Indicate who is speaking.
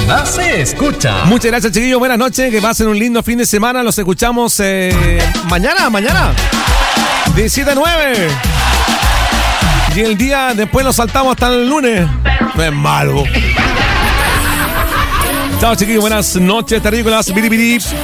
Speaker 1: programa se escucha.
Speaker 2: Muchas gracias, chiquillos. Buenas noches. Que pasen un lindo fin de semana. Los escuchamos mañana. 17 a 9. Y el día después lo saltamos hasta el lunes. No es malo. Chao, chiquillos. Buenas noches, terrícolas. Biribiri.